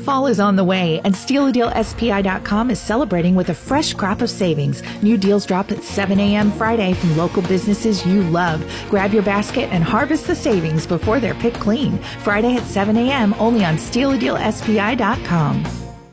Fall is on the way, and SteelADealSPI.com is celebrating with a fresh crop of savings. New deals drop at 7 a.m. Friday from local businesses you love. Grab your basket and harvest the savings before they're picked clean. Friday at 7 a.m. only on SteelADealSPI.com.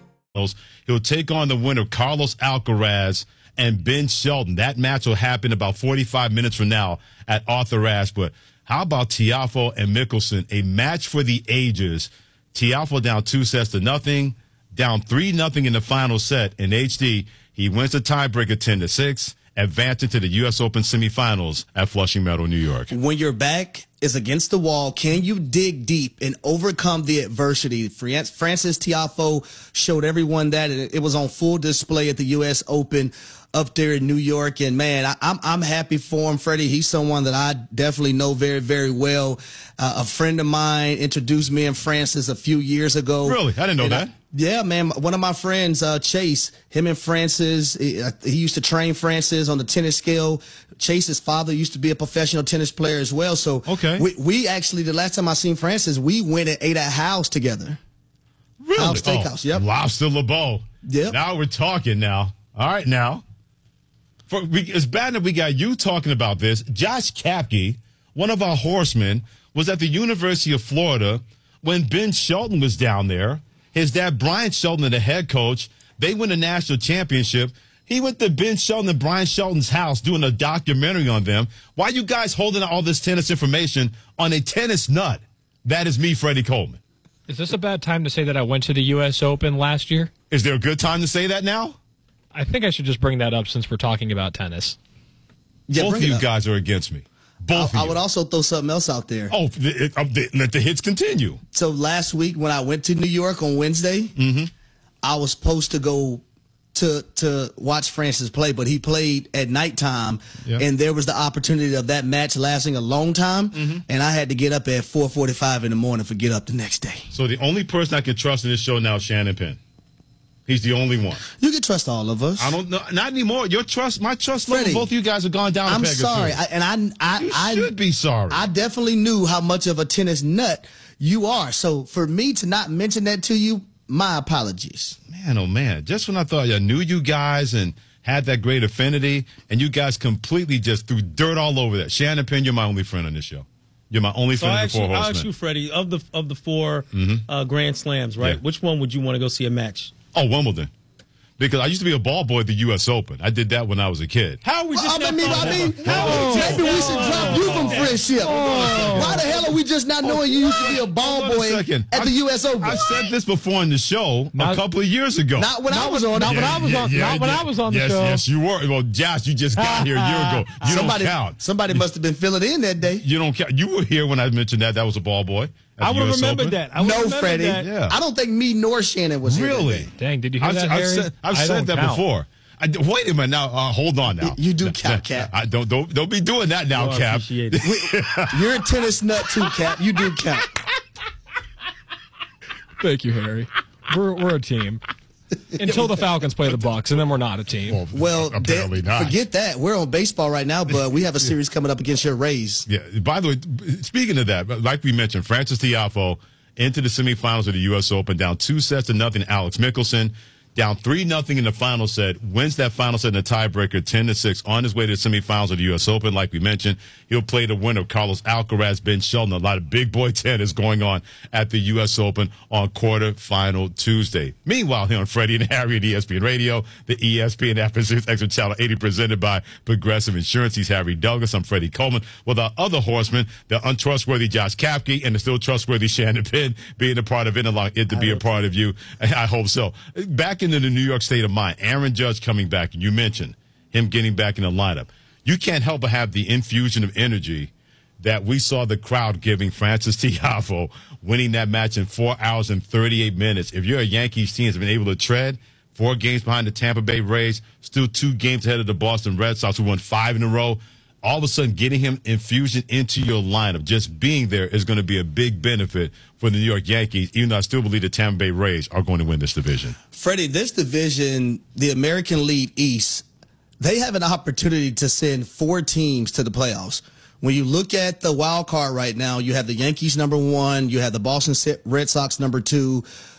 He'll take on the winner, Carlos Alcaraz and Ben Shelton. That match will happen about 45 minutes from now at Arthur Ashe. But how about Tiafoe and Mickelson? A match for the ages. Tiafoe down 2-0, down 3-0 in the final set. In HD, he wins the tiebreaker 10-6, advancing to the U.S. Open semifinals at Flushing Meadow, New York. When your back is against the wall, can you dig deep and overcome the adversity? Frances Tiafoe showed everyone that, and it was on full display at the U.S. Open up there in New York. And man, I'm happy for him, Freddie. He's someone that I definitely know very, very well. A friend of mine introduced me and Frances a few years ago. Really? I didn't know that. Yeah, man. One of my friends, Chase, him and Frances, he used to train Frances on the tennis scale. Chase's father used to be a professional tennis player as well. So okay. we actually, the last time I seen Frances, we went and ate at House together. Really? House Steakhouse, yep. Lobster LeBeau. Yep. Now we're talking now. All right, now. It's bad that we got you talking about this. Josh Kapke, one of our horsemen, was at the University of Florida when Ben Shelton was down there. His dad, Brian Shelton, the head coach, they win a national championship. He went to Ben Shelton and Brian Shelton's house doing a documentary on them. Why are you guys holding all this tennis information on a tennis nut? That is me, Freddie Coleman. Is this a bad time to say that I went to the U.S. Open last year? Is there a good time to say that now? I think I should just bring that up since we're talking about tennis. Yeah, both of you guys are against me. Both of you. I would also throw something else out there. Oh, let the hits continue. So last week when I went to New York on Wednesday, I was supposed to go to watch Frances play, but he played at nighttime, and there was the opportunity of that match lasting a long time, and I had to get up at 4:45 in the morning for get up the next day. So the only person I can trust in this show now is Shannon Penn. He's the only one. You can trust all of us. I don't know. Not anymore. My trust Freddie, level, both of you guys have gone down. I'm sorry. I should be sorry. I definitely knew how much of a tennis nut you are. So for me to not mention that to you, my apologies. Man, oh man. Just when I thought I knew you guys and had that great affinity, and you guys completely just threw dirt all over that. Shannon Penn, you're my only friend on this show. You're my only friend of the four horsemen. I'll ask you, Freddie, of the four Grand Slams, right? Yeah. Which one would you want to go see a match? Oh, Wimbledon. Because I used to be a ball boy at the U.S. Open. I did that when I was a kid. How are we just maybe we should drop you from friendship. Why the hell are we just not knowing you used to be a ball boy at the U.S. Open? I said this before on the show a couple of years ago. Not when I was on. Not when I was on the show. Yes, you were. Well, Josh, you just got here a year ago. You don't count. Somebody must have been filling in that day. You don't count. You were here when I mentioned that was a ball boy. I would have remembered that. No, Freddie. Yeah. I don't think me nor Shannon was here. Really? Dang, did you hear that, Harry? I've said that before. Wait a minute now. Hold on now. You do count, Cap. Don't be doing that now, Cap. You're a tennis nut too, Cap. You do count. Thank you, Harry. We're a team. Until the Falcons play the Bucks, and then we're not a team. Well, apparently not. Forget that. We're on baseball right now, but we have a series coming up against your Rays. Yeah. By the way, speaking of that, like we mentioned, Frances Tiafoe into the semifinals of the U.S. Open, down 2-0. Alex Mickelson down 3-0 in the final set, wins that final set in the tiebreaker 10-6, on his way to the semifinals of the U.S. Open. Like we mentioned, he'll play the winner, Carlos Alcaraz, Ben Shelton. A lot of big boy tennis going on at the U.S. Open on quarterfinal Tuesday. Meanwhile, here on Freddie and Harry at ESPN Radio, the ESPN App Pursuit Extra Channel 80, presented by Progressive Insurance. He's Harry Douglas. I'm Freddie Coleman. With our other horsemen, the untrustworthy Josh Kapke and the still trustworthy Shannon Penn, being a part of it, allowing it to be a part of you. I hope so. Back into the New York state of mind, Aaron Judge coming back, and you mentioned him getting back in the lineup. You can't help but have the infusion of energy that we saw the crowd giving Frances Tiafoe, winning that match in 4 hours and 38 minutes. If you're a Yankees team that's been able to tread 4 games behind the Tampa Bay Rays, still 2 games ahead of the Boston Red Sox, who won 5 in a row, all of a sudden getting him infusion into your lineup, just being there is going to be a big benefit for the New York Yankees, even though I still believe the Tampa Bay Rays are going to win this division. Freddie, this division, the American League East, they have an opportunity to send 4 teams to the playoffs. When you look at the wild card right now, you have the Yankees number 1, you have the Boston Red Sox number 2,